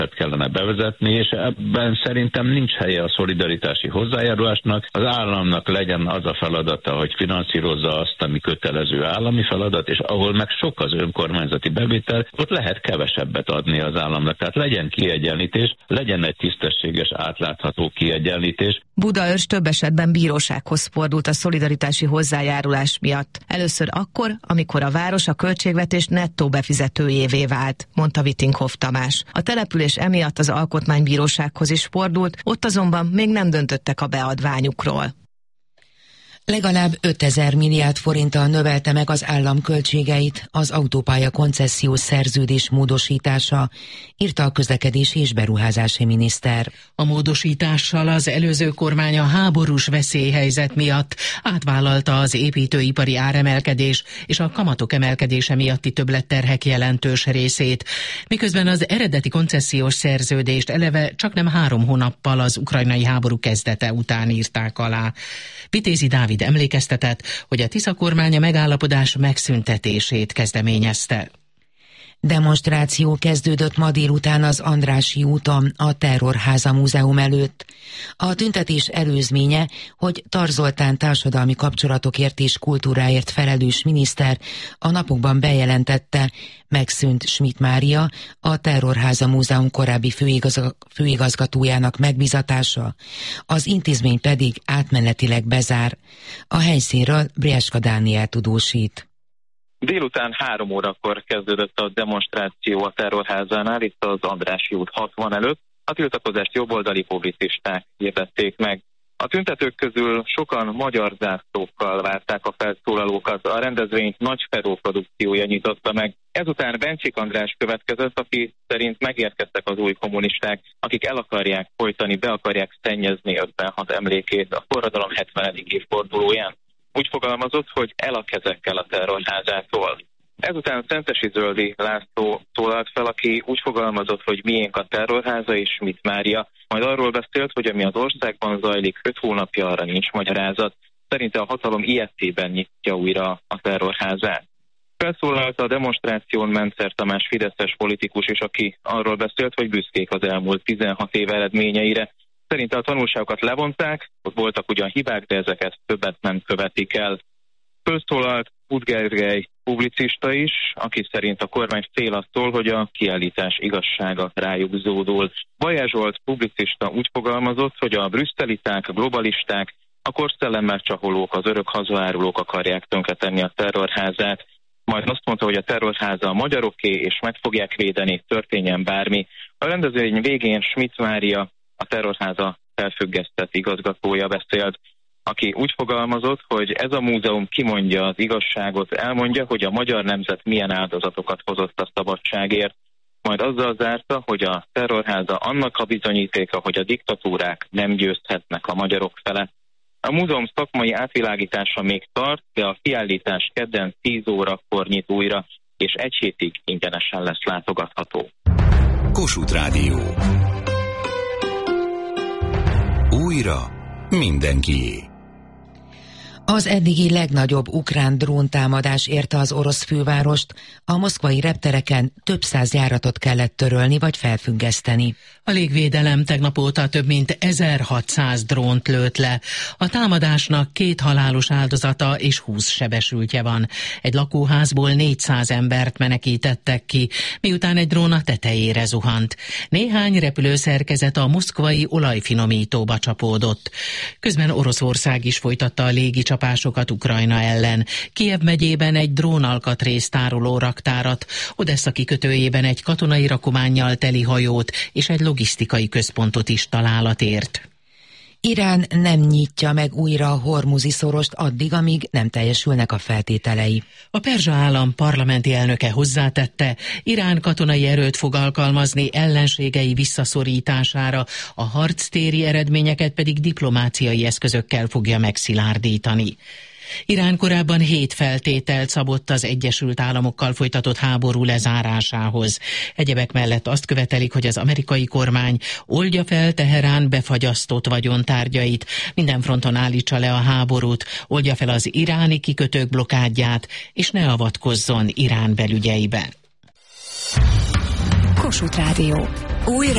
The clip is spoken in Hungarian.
kellene bevezetni, és ebben szerintem nincs helye a szolidaritási hozzájárulásnak. Az államnak legyen az a feladata, hogy finanszírozza azt, ami kötelező állami feladat, és ahol meg sok az önkormányzati bevétel, ott lehet kevesebbet adni az államnak. Tehát legyen kiegyenlítés, legyen egy tisztességes, átlátható kiegyenlítés. Budaörs több esetben bírósághoz fordult a szolidaritási hozzájárulás miatt. Először akkor, amikor a város a költségvetés nettó befizetőjévé vált, mondta Vittinghoff Tamás. A település emiatt az alkotmánybírósághoz is fordult, ott azonban még nem döntöttek a beadványukról. Legalább 5000 milliárd forinttal növelte meg az állam költségeit az autópálya koncesziós szerződés módosítása, írta a közlekedési és beruházási miniszter. A módosítással az előző kormány a háborús veszélyhelyzet miatt átvállalta az építőipari áremelkedés és a kamatok emelkedése miatti többletterhek jelentős részét, miközben az eredeti koncesziós szerződést eleve csaknem 3 hónappal az ukrajnai háború kezdete után írták alá. Vitézi Dávid emlékeztetett, hogy a Tisza kormány a megállapodás megszüntetését kezdeményezte. Demonstráció kezdődött ma délután az Andrássy úton, a Terrorháza Múzeum előtt. A tüntetés előzménye, hogy Tar Zoltán társadalmi kapcsolatokért és kultúráért felelős miniszter a napokban bejelentette, megszűnt Schmidt Mária, a Terrorháza Múzeum korábbi főigazgatójának megbízatása, az intézmény pedig átmenetileg bezár. A helyszínről Brieska Dániel tudósít. Délután 3 órakor kezdődött a demonstráció a Terrorházánál, itt az Andrássy út 60 előtt. A tiltakozást jobboldali publicisták hirdették meg. A tüntetők közül sokan magyar zászlókkal várták a felszólalókat. A rendezvényt Nagy Feró produkciója nyitotta meg. Ezután Bencsik András következett, aki szerint megérkeztek az új kommunisták, akik el akarják folytani, be akarják szennyezni 56 emlékét a forradalom 70. évfordulóján. Úgy fogalmazott, hogy el a kezekkel a Terrorházától. Ezután Szentesi Zöldi László szólalt fel, aki úgy fogalmazott, hogy miénk a Terrorháza és Schmidt Mária, majd arról beszélt, hogy ami az országban zajlik 5 hónapja, arra nincs magyarázat. Szerinte a hatalom ilyetében nyitja újra a Terrorházát. Felszólalt a demonstráción Mencer Tamás fideszes politikus is, aki arról beszélt, hogy büszkék az elmúlt 16 év eredményeire. Szerinte a tanulságokat levonták, ott voltak ugyan hibák, de ezeket többet nem követik el. Felszólalt Puth Gergely publicista is, aki szerint a kormány fél attól, hogy a kiállítás igazsága rájuk zúdul. Bajer Zsolt publicista úgy fogalmazott, hogy a brüsszeliták, a globalisták, a korszellemmel csaholók, az örök hazaárulók akarják tönkretenni a Terrorházát. Majd azt mondta, hogy a Terrorháza a magyaroké, és meg fogják védeni, történjen bármi. A rendezvény végén Schmidt Mária, a Terrorháza felfüggesztett igazgatója beszélt, aki úgy fogalmazott, hogy ez a múzeum kimondja az igazságot, elmondja, hogy a magyar nemzet milyen áldozatokat hozott a szabadságért, majd azzal zárta, hogy a Terrorháza annak a bizonyítéka, hogy a diktatúrák nem győzhetnek a magyarok felett. A múzeum szakmai átvilágítása még tart, de a kiállítás kedden 10 órakor nyit újra, és 1 hétig ingyenesen lesz látogatható. Kossuth Rádió. Újra mindenkié. Az eddigi legnagyobb ukrán dróntámadás érte az orosz fővárost, a moszkvai reptereken több 100 járatot kellett törölni vagy felfüggeszteni. A légvédelem tegnap óta több mint 1600 drónt lőtt le. A támadásnak 2 halálos áldozata és 20 sebesültje van. Egy lakóházból 400 embert menekítettek ki, miután egy drón a tetejére zuhant. Néhány repülőszerkezet a moszkvai olajfinomítóba csapódott. Közben Oroszország is folytatta a légicsapásokat Ukrajna ellen. Kijev megyében egy drónalkatrészt tároló raktárat, Odessza kikötőjében egy katonai rakománnyal teli hajót és egy logisztikai központot is találat ért. Irán nem nyitja meg újra a Hormuzi szorost addig, amíg nem teljesülnek a feltételei. A perzsa állam parlamenti elnöke hozzátette, Irán katonai erőt fog alkalmazni ellenségei visszaszorítására, a harctéri eredményeket pedig diplomáciai eszközökkel fogja megszilárdítani. Irán korábban 7 feltételt szabott az Egyesült Államokkal folytatott háború lezárásához. Egyebek mellett azt követelik, hogy az amerikai kormány oldja fel Teherán befagyasztott vagyontárgyait, minden fronton állítsa le a háborút, oldja fel az iráni kikötők blokádját, és ne avatkozzon Irán belügyeibe. Kossuth Rádió. Újra